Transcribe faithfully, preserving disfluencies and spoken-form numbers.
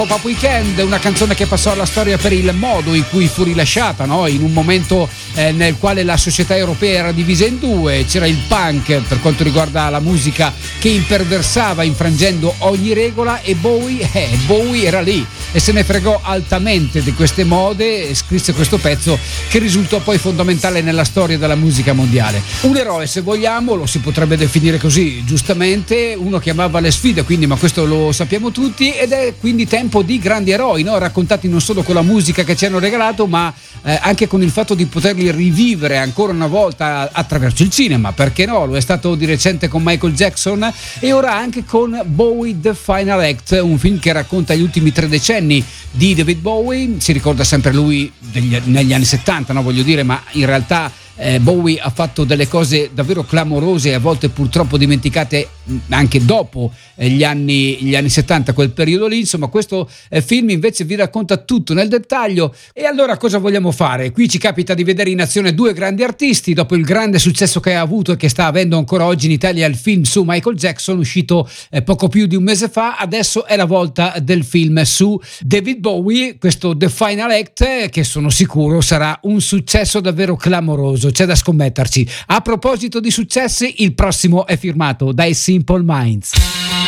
Pop Weekend, una canzone che passò alla storia per il modo in cui fu rilasciata, no? In un momento eh, nel quale la società europea era divisa in due. C'era il punk per quanto riguarda la musica che imperversava infrangendo ogni regola, e Bowie, eh, Bowie era lì e se ne fregò altamente di queste mode e scrisse questo pezzo che risultò poi fondamentale nella storia della musica mondiale. Un eroe, se vogliamo, lo si potrebbe definire così, giustamente, uno che amava le sfide, quindi, ma questo lo sappiamo tutti, ed è quindi tempo di grandi eroi, no? Raccontati non solo con la musica che ci hanno regalato, ma eh, anche con il fatto di poterli rivivere ancora una volta attraverso il cinema, perché no? Lo è stato di recente con Michael Jackson e ora anche con Bowie The Final Act, un film che racconta gli ultimi tre decenni di David Bowie. Si ricorda sempre lui degli, negli anni settanta, no? Voglio dire, ma in realtà Eh, Bowie ha fatto delle cose davvero clamorose e a volte purtroppo dimenticate anche dopo eh, gli anni gli anni settanta, quel periodo lì. Insomma, questo eh, film invece vi racconta tutto nel dettaglio. E allora cosa vogliamo fare? Qui ci capita di vedere in azione due grandi artisti. Dopo il grande successo che ha avuto e che sta avendo ancora oggi in Italia il film su Michael Jackson, uscito eh, poco più di un mese fa, adesso è la volta del film su David Bowie, questo The Final Act, che sono sicuro sarà un successo davvero clamoroso. C'è da scommetterci. A proposito di successi, il prossimo è firmato dai Simple Minds.